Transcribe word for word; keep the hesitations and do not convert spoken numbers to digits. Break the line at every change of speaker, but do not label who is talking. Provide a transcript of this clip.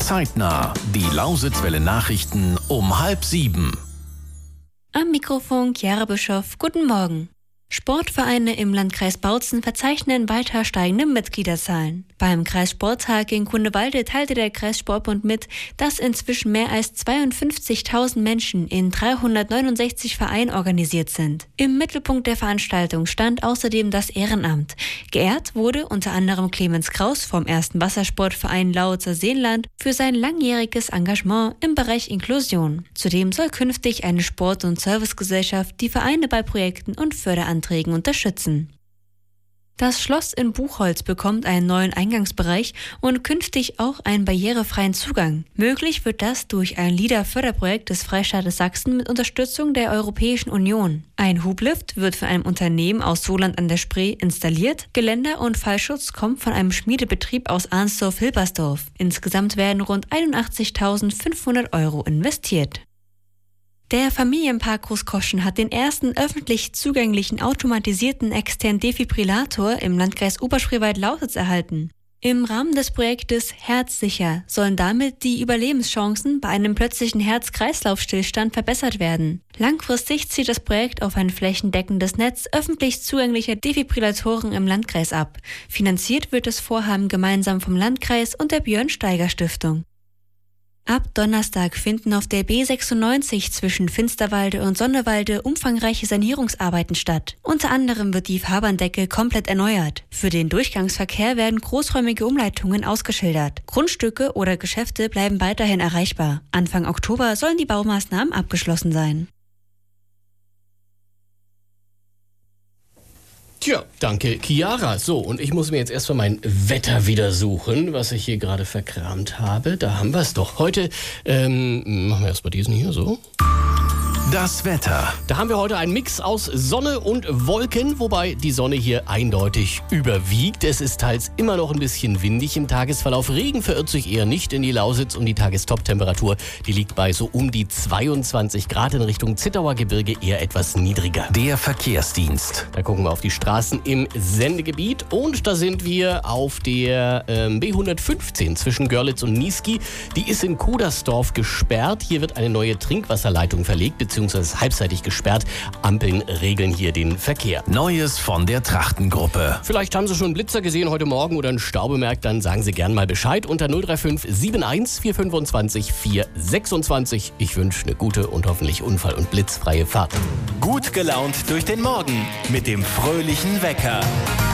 Zeitnah. Die Lausitzwelle Nachrichten um halb sieben.
Am Mikrofon Chiara Bischoff. Guten Morgen. Sportvereine im Landkreis Bautzen verzeichnen weiter steigende Mitgliederzahlen. Beim Kreissporttag in Kunewalde teilte der Kreissportbund mit, dass inzwischen mehr als zweiundfünfzigtausend Menschen in dreihundertneunundsechzig Vereinen organisiert sind. Im Mittelpunkt der Veranstaltung stand außerdem das Ehrenamt. Geehrt wurde unter anderem Clemens Kraus vom ersten Wassersportverein Lausitzer Seenland für sein langjähriges Engagement im Bereich Inklusion. Zudem soll künftig eine Sport- und Servicegesellschaft die Vereine bei Projekten und Förderanträgen unterstützen. Das Schloss in Buchholz bekommt einen neuen Eingangsbereich und künftig auch einen barrierefreien Zugang. Möglich wird das durch ein LIDA-Förderprojekt des Freistaates Sachsen mit Unterstützung der Europäischen Union. Ein Hublift wird von einem Unternehmen aus Sohland an der Spree installiert. Geländer- und Fallschutz kommt von einem Schmiedebetrieb aus Arnsdorf-Hilbersdorf. Insgesamt werden rund einundachtzigtausendfünfhundert Euro investiert. Der Familienpark Großkoschen hat den ersten öffentlich zugänglichen automatisierten externen Defibrillator im Landkreis Oberspreewald-Lausitz erhalten. Im Rahmen des Projektes Herzsicher sollen damit die Überlebenschancen bei einem plötzlichen Herz-Kreislauf-Stillstand verbessert werden. Langfristig zielt das Projekt auf ein flächendeckendes Netz öffentlich zugänglicher Defibrillatoren im Landkreis ab. Finanziert wird das Vorhaben gemeinsam vom Landkreis und der Björn-Steiger-Stiftung. Ab Donnerstag finden auf der B sechsundneunzig zwischen Finsterwalde und Sonnewalde umfangreiche Sanierungsarbeiten statt. Unter anderem wird die Fahrbahndecke komplett erneuert. Für den Durchgangsverkehr werden großräumige Umleitungen ausgeschildert. Grundstücke oder Geschäfte bleiben weiterhin erreichbar. Anfang Oktober sollen die Baumaßnahmen abgeschlossen sein.
Tja, danke Chiara. So, und ich muss mir jetzt erstmal mein Wetter wieder suchen, was ich hier gerade verkramt habe. Da haben wir es doch. Heute ähm, machen wir erstmal diesen hier so.
Das Wetter.
Da haben wir heute einen Mix aus Sonne und Wolken, wobei die Sonne hier eindeutig überwiegt. Es ist teils immer noch ein bisschen windig im Tagesverlauf. Regen verirrt sich eher nicht in die Lausitz und die Tagestop-Temperatur, die liegt bei so um die zweiundzwanzig Grad, in Richtung Zittauer Gebirge eher etwas niedriger.
Der Verkehrsdienst.
Da gucken wir auf die Straßen im Sendegebiet und da sind wir auf der ähm, B hundertfünfzehn zwischen Görlitz und Niesky. Die ist in Kudersdorf gesperrt. Hier wird eine neue Trinkwasserleitung verlegt, beziehungsweise halbseitig gesperrt. Ampeln regeln hier den Verkehr.
Neues von der Trachtengruppe.
Vielleicht haben Sie schon einen Blitzer gesehen heute Morgen oder einen Stau bemerkt, dann sagen Sie gern mal Bescheid unter null drei fünf sieben eins vier fünfundzwanzig vier sechsundzwanzig. Ich wünsche eine gute und hoffentlich unfall- und blitzfreie Fahrt.
Gut gelaunt durch den Morgen mit dem fröhlichen Wecker.